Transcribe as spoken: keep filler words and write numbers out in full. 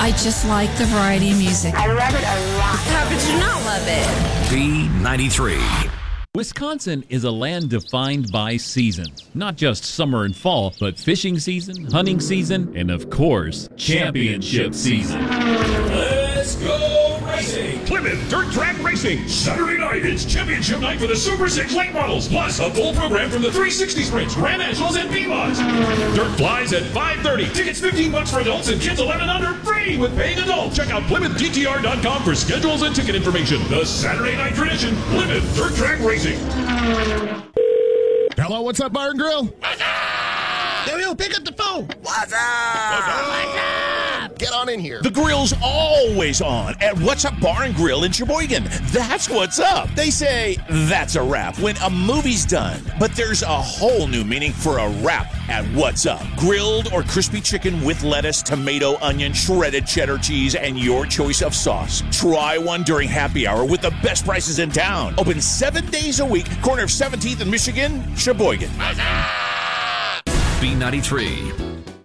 I just like the variety of music. I love it a lot. How could you not love it? B ninety-three. Wisconsin is a land defined by seasons. Not just summer and fall, but fishing season, hunting season, and of course, championship season. Let's go racing! Plymouth Dirt Track Racing. Saturday night, it's championship night for the Super six late models, plus a full program from the three sixty Sprints, Grand Nationals, and V-Mods. Dirt flies at five thirty. Tickets fifteen bucks for adults and kids eleven under, free with paying adults. Check out Plymouth D T R dot com for schedules and ticket information. The Saturday night tradition, Plymouth Dirt Track Racing. Hello, what's up, Bar and Grill? What's up? Yo, yo, pick up the phone. What's up? What's up? What's up? Get on in here. The grill's always on at What's Up Bar and Grill in Sheboygan. That's what's up. They say that's a wrap when a movie's done. But there's a whole new meaning for a wrap at What's Up. Grilled or crispy chicken with lettuce, tomato, onion, shredded cheddar cheese, and your choice of sauce. Try one during happy hour with the best prices in town. Open seven days a week, corner of seventeenth and Michigan, Sheboygan. B ninety-three.